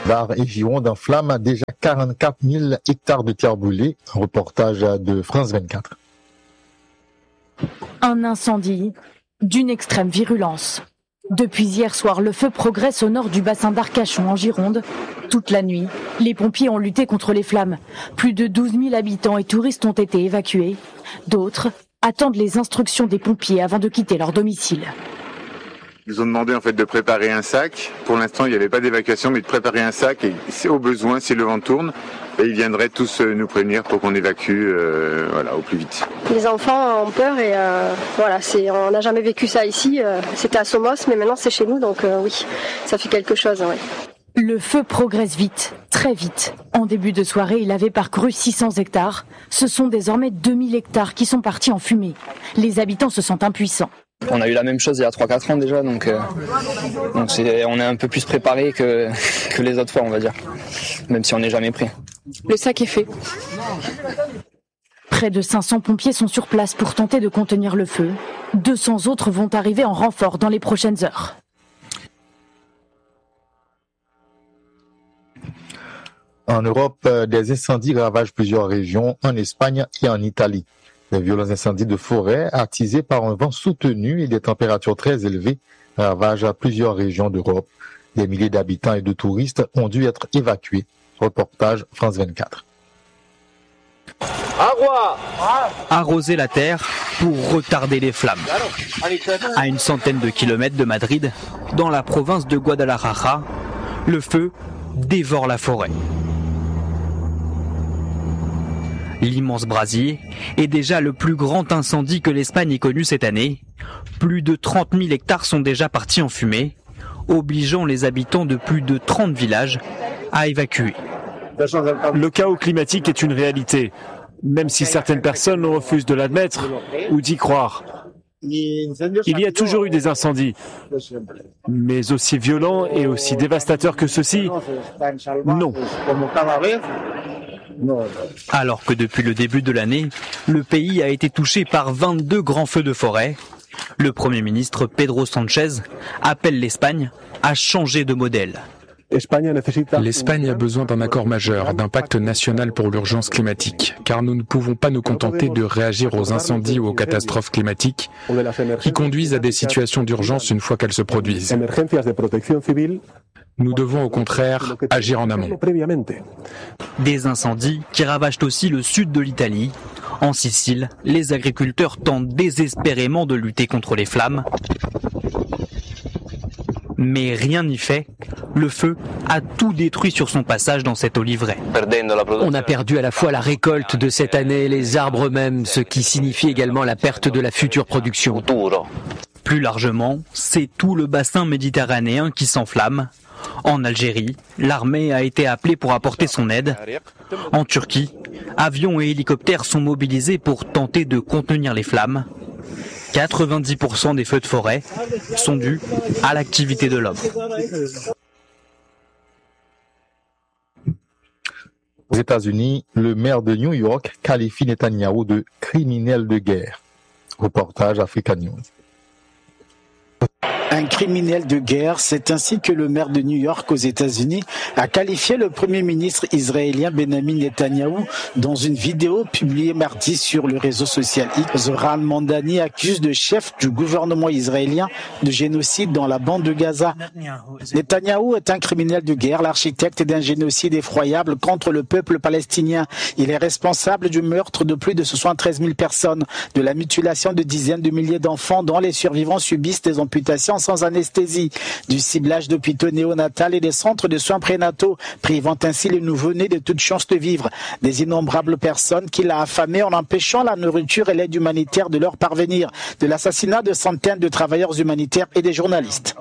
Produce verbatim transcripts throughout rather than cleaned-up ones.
Var et Gironde en flammes, déjà quarante-quatre mille hectares de terre brûlée. Reportage de France vingt-quatre. Un incendie d'une extrême virulence. Depuis hier soir, le feu progresse au nord du bassin d'Arcachon en Gironde. Toute la nuit, les pompiers ont lutté contre les flammes. Plus de douze mille habitants et touristes ont été évacués. D'autres attendent les instructions des pompiers avant de quitter leur domicile. Ils nous ont demandé en fait de préparer un sac. Pour l'instant, il n'y avait pas d'évacuation, mais de préparer un sac et au besoin, si le vent tourne, et ils viendraient tous nous prévenir pour qu'on évacue euh, voilà, au plus vite. Les enfants ont peur et euh, voilà, c'est, on n'a jamais vécu ça ici. Euh, c'était à Somos, mais maintenant c'est chez nous, donc euh, oui, ça fait quelque chose. Ouais. Le feu progresse vite, très vite. En début de soirée, il avait parcouru six cents hectares. Ce sont désormais deux mille hectares qui sont partis en fumée. Les habitants se sentent impuissants. On a eu la même chose il y a trois quatre ans déjà, donc, euh, donc c'est, on est un peu plus préparé que, que les autres fois, on va dire, même si on n'est jamais prêt. Le sac est fait. Près de cinq cents pompiers sont sur place pour tenter de contenir le feu. deux cents autres vont arriver en renfort dans les prochaines heures. En Europe, des incendies ravagent plusieurs régions, en Espagne et en Italie. Les violents incendies de forêt, attisés par un vent soutenu et des températures très élevées, ravagent plusieurs régions d'Europe. Des milliers d'habitants et de touristes ont dû être évacués. Reportage France vingt-quatre. Arroser la terre pour retarder les flammes. À une centaine de kilomètres de Madrid, dans la province de Guadalajara, le feu dévore la forêt. L'immense brasier est déjà le plus grand incendie que l'Espagne ait connu cette année. Plus de trente mille hectares sont déjà partis en fumée, obligeant les habitants de plus de trente villages à évacuer. Le chaos climatique est une réalité, même si certaines personnes refusent de l'admettre ou d'y croire. Il y a toujours eu des incendies, mais aussi violents et aussi dévastateurs que ceux-ci, non. Alors que depuis le début de l'année, le pays a été touché par vingt-deux grands feux de forêt, le Premier ministre Pedro Sánchez appelle l'Espagne à changer de modèle. L'Espagne a besoin d'un accord majeur, d'un pacte national pour l'urgence climatique, car nous ne pouvons pas nous contenter de réagir aux incendies ou aux catastrophes climatiques qui conduisent à des situations d'urgence une fois qu'elles se produisent. Nous devons au contraire agir en amont. Des incendies qui ravagent aussi le sud de l'Italie. En Sicile, les agriculteurs tentent désespérément de lutter contre les flammes. Mais rien n'y fait. Le feu a tout détruit sur son passage dans cet oliveraie. On a perdu à la fois la récolte de cette année et les arbres eux-mêmes, ce qui signifie également la perte de la future production. Plus largement, c'est tout le bassin méditerranéen qui s'enflamme. En Algérie, l'armée a été appelée pour apporter son aide. En Turquie, avions et hélicoptères sont mobilisés pour tenter de contenir les flammes. quatre-vingt-dix pour cent des feux de forêt sont dus à l'activité de l'homme. Aux États-Unis, le maire de New York qualifie Netanyahou de criminel de guerre. Reportage Africa News. Un criminel de guerre, c'est ainsi que le maire de New York aux États-Unis a qualifié le premier ministre israélien Benjamin Netanyahou dans une vidéo publiée mardi sur le réseau social X. Zohran Mamdani accuse le chef du gouvernement israélien de génocide dans la bande de Gaza. Netanyahou est un criminel de guerre, l'architecte d'un génocide effroyable contre le peuple palestinien. Il est responsable du meurtre de plus de soixante-treize mille personnes, de la mutilation de dizaines de milliers d'enfants dont les survivants subissent des amputations sans anesthésie, du ciblage d'hôpitaux néonatals et des centres de soins prénataux, privant ainsi les nouveau-nés de toute chance de vivre. Des innombrables personnes qu'il a affamées en empêchant la nourriture et l'aide humanitaire de leur parvenir, de l'assassinat de centaines de travailleurs humanitaires et des journalistes.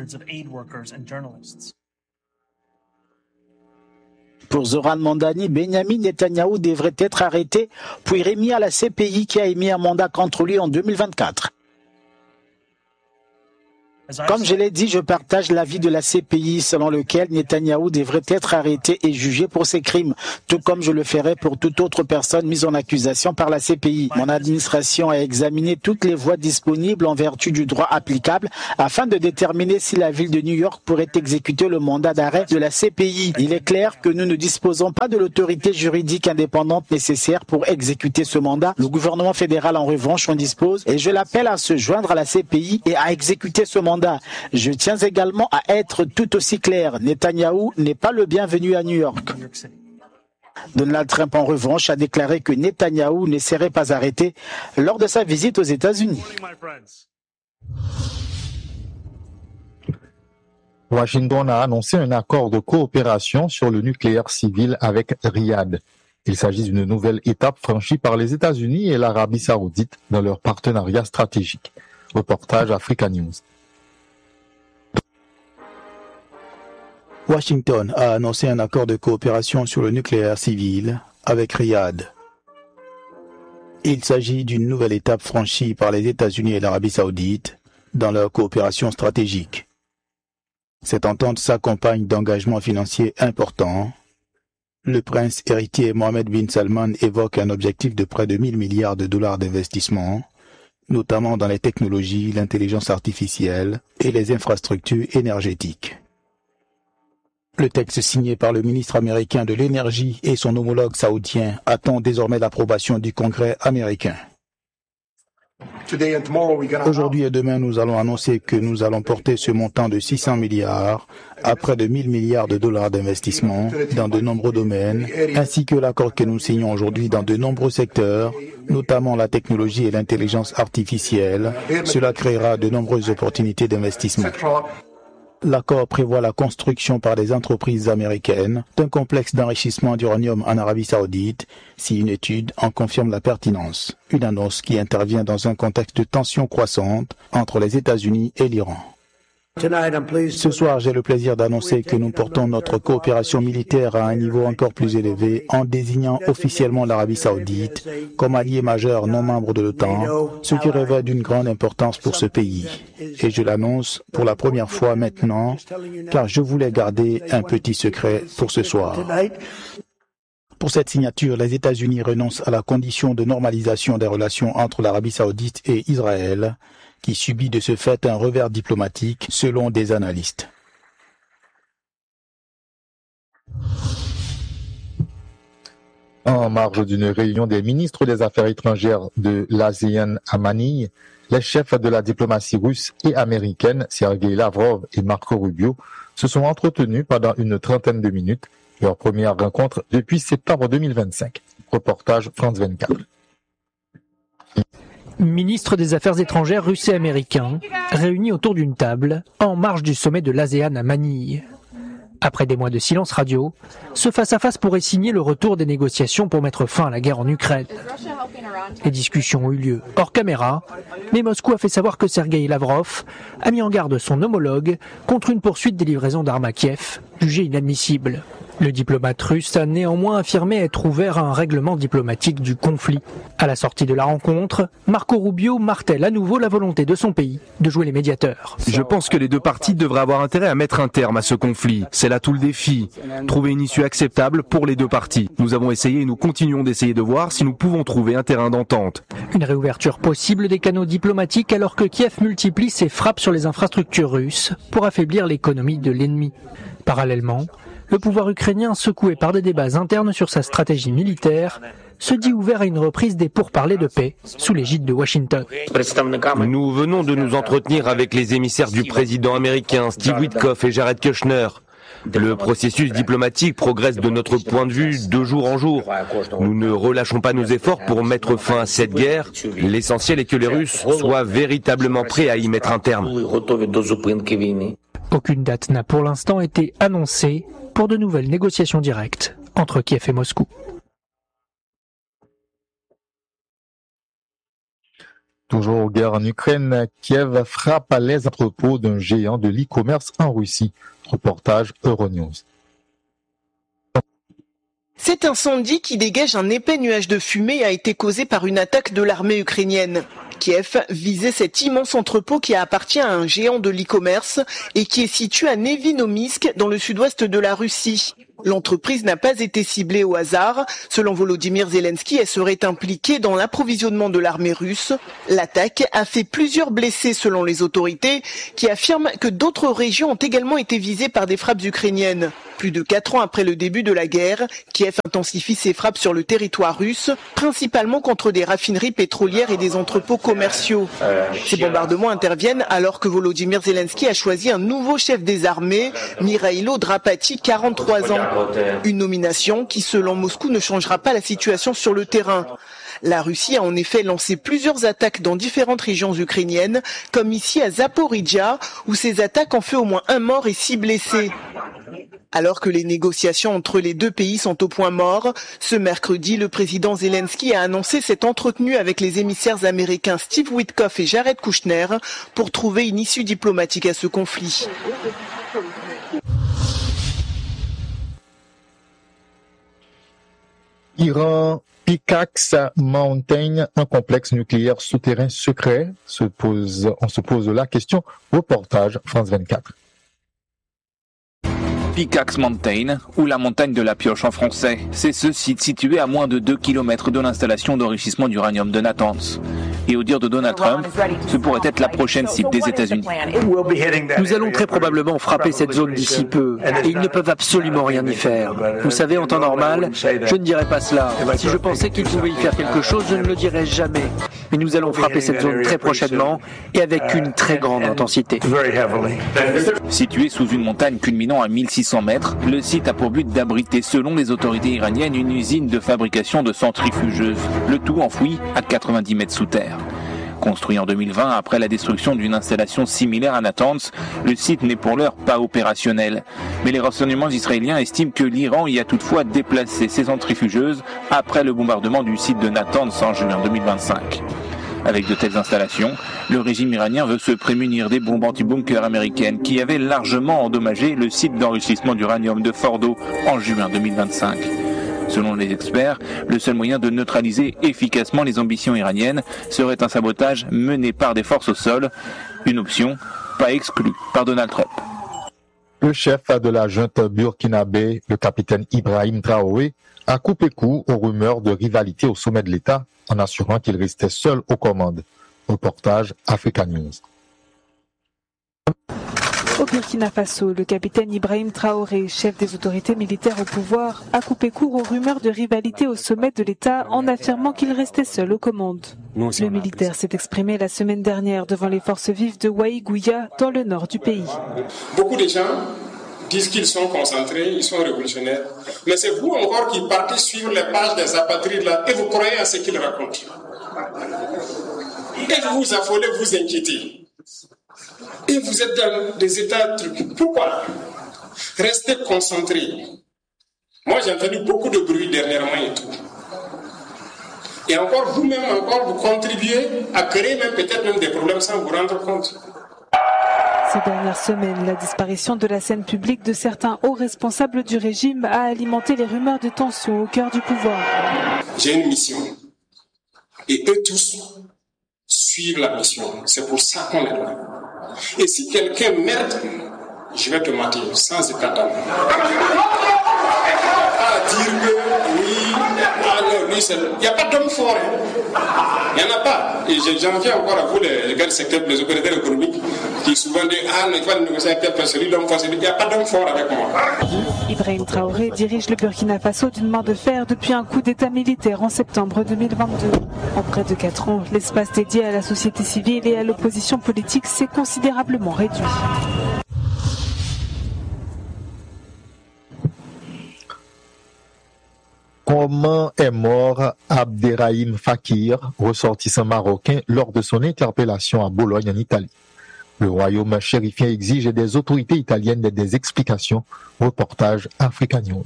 Pour Zohran Mamdani, Benjamin Netanyahou devrait être arrêté puis remis à la C P I qui a émis un mandat contre lui en deux mille vingt-quatre. Comme je l'ai dit, je partage l'avis de la C P I selon lequel Netanyahou devrait être arrêté et jugé pour ses crimes, tout comme je le ferai pour toute autre personne mise en accusation par la C P I. Mon administration a examiné toutes les voies disponibles en vertu du droit applicable afin de déterminer si la ville de New York pourrait exécuter le mandat d'arrêt de la C P I. Il est clair que nous ne disposons pas de l'autorité juridique indépendante nécessaire pour exécuter ce mandat. Le gouvernement fédéral, en revanche, en dispose et je l'appelle à se joindre à la C P I et à exécuter ce mandat. Je tiens également à être tout aussi clair. Netanyahou n'est pas le bienvenu à New York. Donald Trump, en revanche, a déclaré que Netanyahou ne serait pas arrêté lors de sa visite aux États-Unis. Washington a annoncé un accord de coopération sur le nucléaire civil avec Riyad. Il s'agit d'une nouvelle étape franchie par les États-Unis et l'Arabie saoudite dans leur partenariat stratégique. Reportage Africa News. Washington a annoncé un accord de coopération sur le nucléaire civil avec Riyad. Il s'agit d'une nouvelle étape franchie par les États-Unis et l'Arabie saoudite dans leur coopération stratégique. Cette entente s'accompagne d'engagements financiers importants. Le prince héritier Mohammed bin Salman évoque un objectif de près de mille milliards de dollars d'investissement, notamment dans les technologies, l'intelligence artificielle et les infrastructures énergétiques. Le texte signé par le ministre américain de l'Énergie et son homologue saoudien attend désormais l'approbation du Congrès américain. Aujourd'hui et demain, nous allons annoncer que nous allons porter ce montant de six cents milliards à près de mille milliards de dollars d'investissement dans de nombreux domaines, ainsi que l'accord que nous signons aujourd'hui dans de nombreux secteurs, notamment la technologie et l'intelligence artificielle. Cela créera de nombreuses opportunités d'investissement. L'accord prévoit la construction par des entreprises américaines d'un complexe d'enrichissement d'uranium en Arabie saoudite, si une étude en confirme la pertinence. Une annonce qui intervient dans un contexte de tensions croissantes entre les États-Unis et l'Iran. Ce soir, j'ai le plaisir d'annoncer que nous portons notre coopération militaire à un niveau encore plus élevé en désignant officiellement l'Arabie saoudite comme allié majeur non membre de l'OTAN, ce qui revêt d'une grande importance pour ce pays. Et je l'annonce pour la première fois maintenant, car je voulais garder un petit secret pour ce soir. Pour cette signature, les États-Unis renoncent à la condition de normalisation des relations entre l'Arabie saoudite et Israël, qui subit de ce fait un revers diplomatique selon des analystes. En marge d'une réunion des ministres des Affaires étrangères de l'ASEAN à Manille, les chefs de la diplomatie russe et américaine, Sergei Lavrov et Marco Rubio, se sont entretenus pendant une trentaine de minutes, leur première rencontre depuis septembre deux mille vingt-cinq. Reportage France vingt-quatre. Ministres des Affaires étrangères russes et américains, réunis autour d'une table, en marge du sommet de l'ASEAN à Manille. Après des mois de silence radio, ce face-à-face pourrait signer le retour des négociations pour mettre fin à la guerre en Ukraine. Les discussions ont eu lieu hors caméra, mais Moscou a fait savoir que Sergei Lavrov a mis en garde son homologue contre une poursuite des livraisons d'armes à Kiev, jugée inadmissible. Le diplomate russe a néanmoins affirmé être ouvert à un règlement diplomatique du conflit. À la sortie de la rencontre, Marco Rubio martèle à nouveau la volonté de son pays de jouer les médiateurs. Je pense que les deux parties devraient avoir intérêt à mettre un terme à ce conflit. C'est là tout le défi. Trouver une issue acceptable pour les deux parties. Nous avons essayé et nous continuons d'essayer de voir si nous pouvons trouver un terrain d'entente. Une réouverture possible des canaux diplomatiques alors que Kiev multiplie ses frappes sur les infrastructures russes pour affaiblir l'économie de l'ennemi. Parallèlement, le pouvoir ukrainien, secoué par des débats internes sur sa stratégie militaire, se dit ouvert à une reprise des pourparlers de paix sous l'égide de Washington. Nous venons de nous entretenir avec les émissaires du président américain Steve Witkoff et Jared Kushner. Le processus diplomatique progresse de notre point de vue de jour en jour. Nous ne relâchons pas nos efforts pour mettre fin à cette guerre. L'essentiel est que les Russes soient véritablement prêts à y mettre un terme. Aucune date n'a pour l'instant été annoncée pour de nouvelles négociations directes entre Kiev et Moscou. Toujours guerre en Ukraine, Kiev frappe à les entrepôts d'un géant de l'e-commerce en Russie. Reportage Euronews. Cet incendie qui dégage un épais nuage de fumée a été causé par une attaque de l'armée ukrainienne. Kiev visait cet immense entrepôt qui appartient à un géant de l'e-commerce et qui est situé à Nevinomysk dans le sud-ouest de la Russie. L'entreprise n'a pas été ciblée au hasard. Selon Volodymyr Zelensky, elle serait impliquée dans l'approvisionnement de l'armée russe. L'attaque a fait plusieurs blessés selon les autorités qui affirment que d'autres régions ont également été visées par des frappes ukrainiennes. Plus de quatre ans après le début de la guerre, Kiev intensifie ses frappes sur le territoire russe, principalement contre des raffineries pétrolières et des entrepôts commerciaux. Ces bombardements interviennent alors que Volodymyr Zelensky a choisi un nouveau chef des armées, Mikhailo Drapati, quarante-trois ans. Une nomination qui, selon Moscou, ne changera pas la situation sur le terrain. La Russie a en effet lancé plusieurs attaques dans différentes régions ukrainiennes, comme ici à Zaporijia, où ces attaques ont fait au moins un mort et six blessés. Alors que les négociations entre les deux pays sont au point mort, ce mercredi, le président Zelensky a annoncé s'être entretenu avec les émissaires américains Steve Witkoff et Jared Kushner pour trouver une issue diplomatique à ce conflit. Iran, Pickaxe Mountain, un complexe nucléaire souterrain secret. Se pose, on se pose la question. Reportage France vingt-quatre. Pickaxe Mountain, ou la montagne de la pioche en français, c'est ce site situé à moins de deux kilomètres de l'installation d'enrichissement d'uranium de Natanz. Et au dire de Donald Trump, ce pourrait être la prochaine cible des États-Unis. Nous allons très probablement frapper cette zone d'ici peu, et ils ne peuvent absolument rien y faire. Vous savez, en temps normal, je ne dirais pas cela. Si je pensais qu'ils pouvaient y faire quelque chose, je ne le dirais jamais. Mais nous allons frapper cette zone très prochainement, et avec une très grande intensité. Situé sous une montagne culminant à mille six cents mètres, le site a pour but d'abriter, selon les autorités iraniennes, une usine de fabrication de centrifugeuses, le tout enfoui à quatre-vingt-dix mètres sous terre. Construit en deux mille vingt après la destruction d'une installation similaire à Natanz, le site n'est pour l'heure pas opérationnel. Mais les renseignements israéliens estiment que l'Iran y a toutefois déplacé ses centrifugeuses après le bombardement du site de Natanz en juin deux mille vingt-cinq. Avec de telles installations, le régime iranien veut se prémunir des bombes anti-bunkers américaines qui avaient largement endommagé le site d'enrichissement d'uranium de Fordo en juin deux mille vingt-cinq. Selon les experts, le seul moyen de neutraliser efficacement les ambitions iraniennes serait un sabotage mené par des forces au sol, une option pas exclue par Donald Trump. Le chef de la junte burkinabé, le capitaine Ibrahim Traoré, a coupé court aux rumeurs de rivalité au sommet de l'État en assurant qu'il restait seul aux commandes. Reportage Africa News. Au Burkina Faso, le capitaine Ibrahim Traoré, chef des autorités militaires au pouvoir, a coupé court aux rumeurs de rivalité au sommet de l'État en affirmant qu'il restait seul aux commandes. Le militaire s'est exprimé la semaine dernière devant les forces vives de Waïgouya, dans le nord du pays. Beaucoup de gens disent qu'ils sont concentrés, ils sont révolutionnaires, mais c'est vous encore qui partez suivre les pages des apatrides là et vous croyez à ce qu'ils racontent. Et vous vous affolez, vous inquiétez. Et vous êtes dans des états trucs. Pourquoi? Restez concentrés. Moi, j'ai entendu beaucoup de bruit dernièrement et tout. Et encore, vous-même, encore, vous contribuez à créer même peut-être même des problèmes sans vous rendre compte. Ces dernières semaines, la disparition de la scène publique de certains hauts responsables du régime a alimenté les rumeurs de tension au cœur du pouvoir. J'ai une mission. Et eux tous suivent la mission. C'est pour ça qu'on est là. Et si quelqu'un merde, je vais te mentir, sans état d'âme. À dire que oui, ah non, lui, c'est... il n'y a pas d'homme fort. Hein. Il n'y en a pas. Et j'en viens encore à vous, les gars du secteur, les opérateurs économiques, qui souvent disent ah, il faut négocier avec telle personne, l'homme fort. Il n'y a pas d'homme fort avec moi. Ibrahim Traoré dirige le Burkina Faso d'une main de fer depuis un coup d'état militaire en septembre deux mille vingt-deux. En près de quatre ans, l'espace dédié à la société civile et à l'opposition politique s'est considérablement réduit. Comment est mort Abderrahim Fakir, ressortissant marocain, lors de son interpellation à Bologne en Italie? Le royaume chérifien exige des autorités italiennes des explications. Reportage Africa News.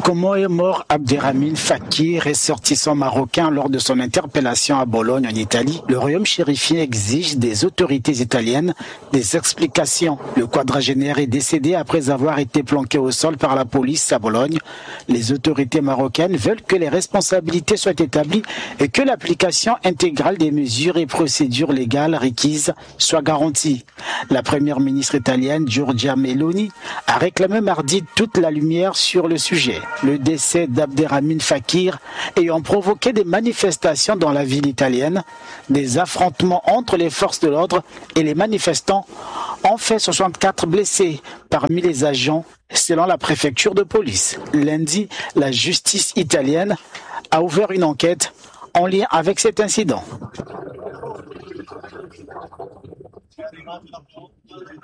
Comment est mort Abderrahmane Fakir, ressortissant marocain lors de son interpellation à Bologne en Italie? Le royaume chérifien exige des autorités italiennes des explications. Le quadragénaire est décédé après avoir été planqué au sol par la police à Bologne. Les autorités marocaines veulent que les responsabilités soient établies et que l'application intégrale des mesures et procédures légales requises soit garantie. La première ministre italienne Giorgia Meloni a réclamé mardi toute la lumière sur le sujet. Le décès d'Abderrahmane Fakir ayant provoqué des manifestations dans la ville italienne, des affrontements entre les forces de l'ordre et les manifestants ont fait soixante-quatre blessés parmi les agents, selon la préfecture de police. Lundi, la justice italienne a ouvert une enquête en lien avec cet incident.